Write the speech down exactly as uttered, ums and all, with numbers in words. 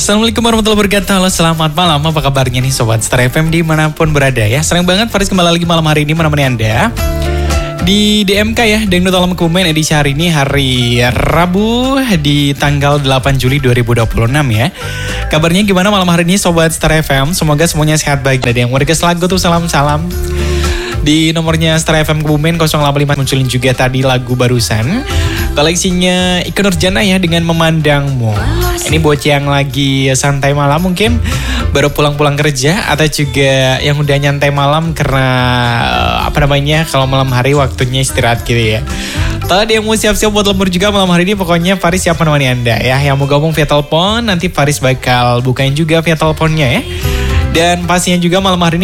Assalamualaikum warahmatullahi wabarakatuh. Halo, selamat malam. Apa kabarnya nih Sobat Star F M dimanapun berada ya. Senang banget Faris kembali lagi malam hari ini menemani Anda di D M K ya, Dangdut Alam Kebumen edisi hari ini, hari Rabu di tanggal delapan Juli dua ribu dua puluh enam ya. Kabarnya gimana malam hari ini Sobat Star F M? Semoga semuanya sehat baik. Ada yang mau request lagu tuh salam-salam di nomornya Star F M Kebumen nol delapan lima. Munculin juga tadi lagu barusan koleksinya Ikke Nurjanah ya dengan Memandangmu. Ini buat yang lagi santai malam mungkin baru pulang-pulang kerja, atau juga yang udah nyantai malam karena apa namanya, kalau malam hari waktunya istirahat gitu ya. Tadi yang mau siap-siap buat lembur juga malam hari ini, pokoknya Faris siap menemani Anda ya. Yang mau gabung via telepon, nanti Faris bakal bukain juga via teleponnya ya. Dan pastinya juga malam hari ini